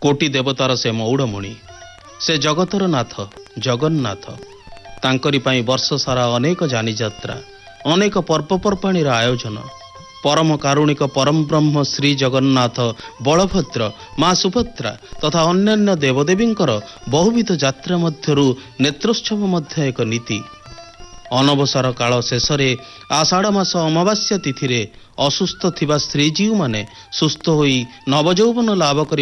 କୋଟି ଦେବତାର ସେ ମଉଡ଼ମଣି, ସେ ଜଗତର ନାଥ ଜଗନ୍ନାଥ। ତାଙ୍କରି ପାଇଁ ବର୍ଷ ସାରା ଅନେକ ଯାନିଯାତ୍ରା, ଅନେକ ପର୍ବପର୍ବାଣୀର ଆୟୋଜନ। ପରମ କାରୁଣିକ ପରମ ବ୍ରହ୍ମ ଶ୍ରୀ ଜଗନ୍ନାଥ, ବଳଭଦ୍ର, ମା ସୁଭଦ୍ରା ତଥା ଅନ୍ୟାନ୍ୟ ଦେବଦେବୀଙ୍କର ବହୁବିଧ ଯାତ୍ରା ମଧ୍ୟରୁ ନେତ୍ରୋତ୍ସବ ମଧ୍ୟ ଏକ ନୀତି। ଅନବସର କାଳ ଶେଷରେ ଆଷାଢ଼ ମାସ ଅମାବାସ୍ୟା ତିଥିରେ ଅସୁସ୍ଥ ଥିବା ଶ୍ରୀଜୀଉମାନେ ସୁସ୍ଥ ହୋଇ ନବଯୌବନ ଲାଭ କରି